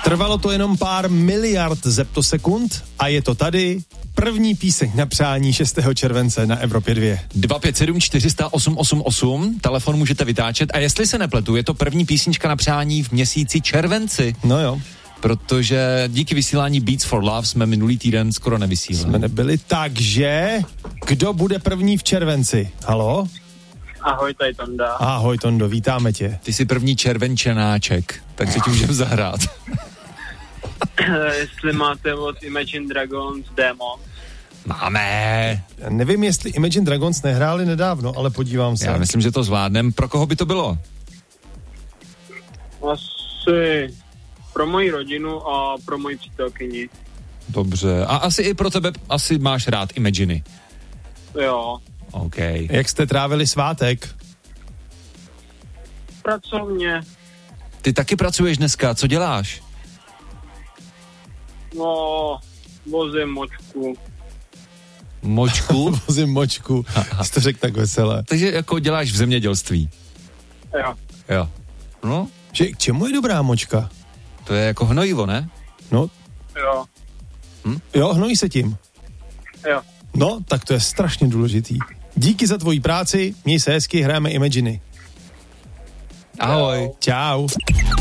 Trvalo to jenom pár miliard zeptosekund a je to tady. První píseň na přání 6. července na Evropě 2. 257 400 888, telefon můžete vytáčet a jestli se nepletu, je to první písnička na přání v měsíci červenci. No jo. Protože díky vysílání Beats for Love jsme minulý týden skoro nevysílali. Jsme nebyli, takže kdo bude první v červenci? Haló? Ahoj, tady Tonda. Ahoj Tondo, vítáme tě. Ty jsi první červenčenáček, takže ti můžeme zahrát. Jestli máte od Imagine Dragons Demon. Máme. Já nevím, jestli Imagine Dragons nehráli nedávno, ale podívám se. Já myslím, že to zvládnem. Pro koho by to bylo? Asi pro moji rodinu a pro moji přítelkyni. Dobře. A asi i pro tebe asi máš rád Imaginy. Jo. OK. Jak jste trávili svátek? Pracovně. Ty taky pracuješ dneska, co děláš? No, vozím močku. Močku? Vozím močku. Jsi to řekl tak veselé. Takže jako děláš v zemědělství. Jo. Jo. No, Že k čemu je dobrá močka? to je jako hnojivo, ne? No, Jo. jo, hnojí se tím. Jo. No, tak to je strašně důležitý. Díky za tvoji práci, měj se hezky, hrajeme Imaginy. Ahoj. Čau.